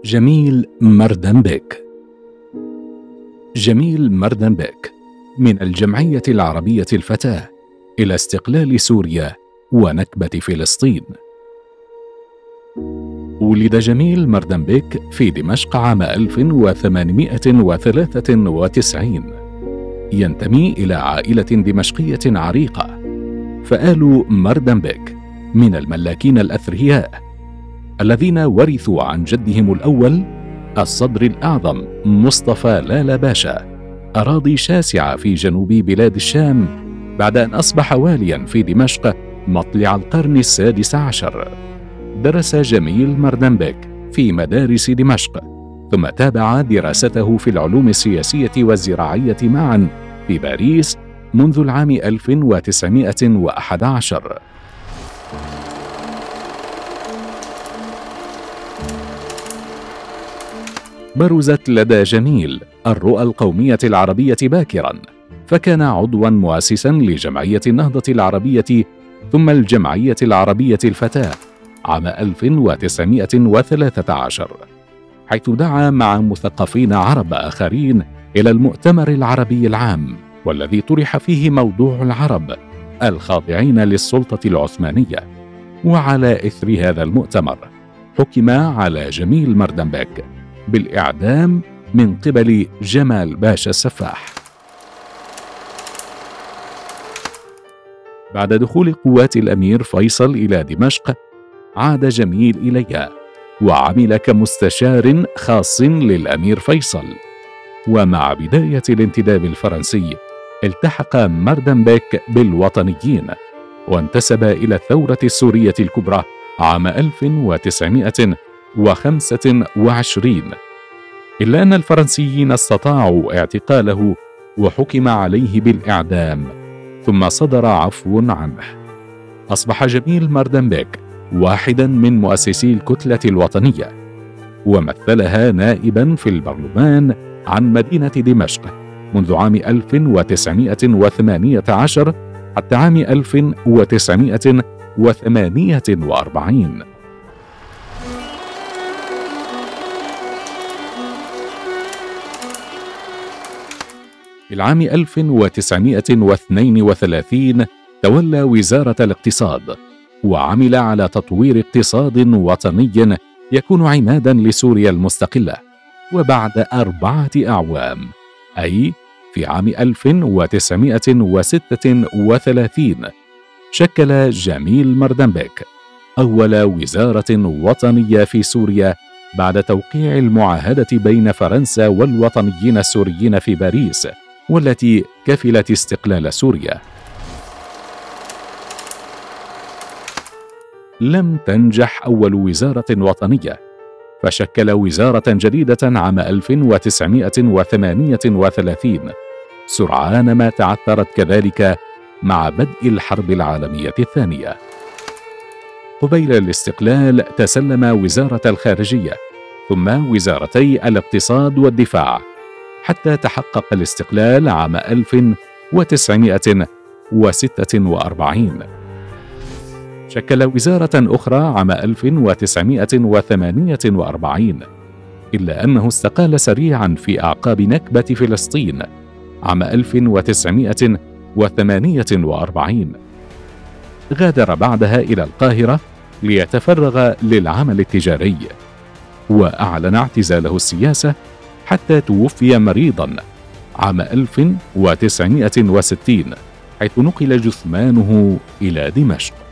جميل مردنبك. جميل مردنبك من الجمعية العربية الفتاة إلى استقلال سوريا ونكبة فلسطين. ولد جميل مردنبك في دمشق عام 1893. ينتمي إلى عائلة دمشقية عريقة، فآل مردنبك من الملاكين الأثرياء الذين ورثوا عن جدهم الأول الصدر الأعظم مصطفى لالا باشا أراضي شاسعة في جنوب بلاد الشام، بعد أن أصبح واليا في دمشق مطلع القرن السادس عشر. درس جميل مردنبك في مدارس دمشق، ثم تابع دراسته في العلوم السياسية والزراعية معا في باريس منذ العام 1911. برزت لدى جميل الرؤى القومية العربية باكرا، فكان عضوا مؤسسا لجمعية النهضة العربية ثم الجمعية العربية الفتاة عام 1913، حيث دعا مع مثقفين عرب آخرين إلى المؤتمر العربي العام، والذي طرح فيه موضوع العرب الخاضعين للسلطة العثمانية. وعلى إثر هذا المؤتمر حكم على جميل مردنبك بالإعدام من قبل جمال باشا السفاح. بعد دخول قوات الأمير فيصل إلى دمشق عاد جميل إليها وعمل كمستشار خاص للأمير فيصل. ومع بداية الانتداب الفرنسي التحق مردنبك بالوطنيين وانتسب إلى الثورة السورية الكبرى عام 1925، إلا أن الفرنسيين استطاعوا اعتقاله وحكم عليه بالإعدام، ثم صدر عفو عنه. أصبح جميل مردنبك واحدا من مؤسسي الكتلة الوطنية، ومثلها نائبا في البرلمان عن مدينة دمشق منذ عام 1918 حتى عام 1948. في العام 1932 تولى وزارة الاقتصاد، وعمل على تطوير اقتصاد وطني يكون عمادا لسوريا المستقلة. وبعد 4 أعوام، أي في عام 1936، شكل جميل مردنبك أول وزارة وطنية في سوريا بعد توقيع المعاهدة بين فرنسا والوطنيين السوريين في باريس، والتي كفلت استقلال سوريا. لم تنجح أول وزارة وطنية، فشكل وزارة جديدة عام 1938 سرعان ما تعثرت كذلك مع بدء الحرب العالمية الثانية. قبيل الاستقلال تسلم وزارة الخارجية ثم وزارتي الاقتصاد والدفاع، حتى تحقق الاستقلال عام 1946. شكل وزارة أخرى عام 1948، إلا أنه استقال سريعا في أعقاب نكبة فلسطين عام 1948. غادر بعدها إلى القاهرة ليتفرغ للعمل التجاري، وأعلن اعتزاله السياسة حتى توفي مريضا عام 1960، حيث نقل جثمانه إلى دمشق.